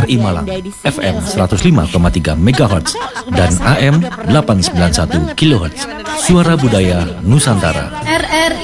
RRI Malang, FM 105,3 MHz dan AM 891 kHz. Suara Budaya Nusantara. RRI